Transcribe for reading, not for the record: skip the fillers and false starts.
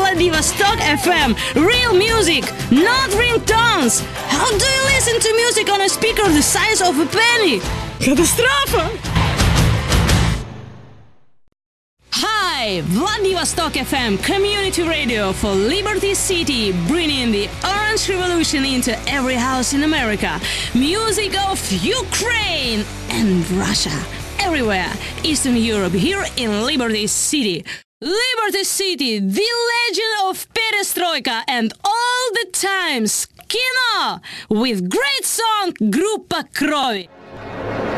Vladivostok FM. Real music, not ringtones. How do you listen to music on a speaker the size of a penny? Catastrofe! Hi, Vladivostok FM, community radio for Liberty City, bringing the Orange Revolution into every house in America. Music of Ukraine and Russia. Everywhere, Eastern Europe, here in Liberty City. Liberty City, the legend of perestroika and all the times, Kino, with great song Группа Крови.